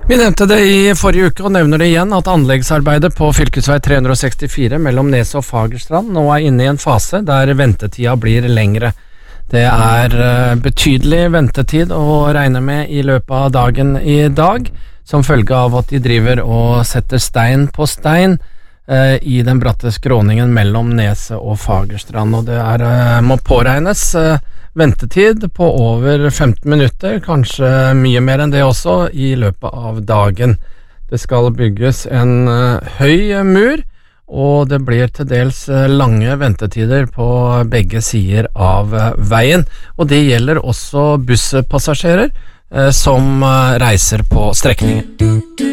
Vi nevnte det i forrige uke og nevner det igjen at anleggsarbeidet på fylkesvei 364 mellom Nes og Fagerstrand nå er inne i en fase der ventetida blir lengre. Det er betydelig ventetid å regne med i løpet av dagen i dag, som følge av at de driver og setter stein på stein i den bratte skråningen mellom Neset og Fagerstrand, og det må påregnes ventetid på over 15 minutter, kanskje mye mer enn det også, i løpet av dagen. Det skal bygges en høy mur, og det blir til dels lange ventetider på begge sider av veien, og det gjelder også busspassasjerer som reiser på strekningen.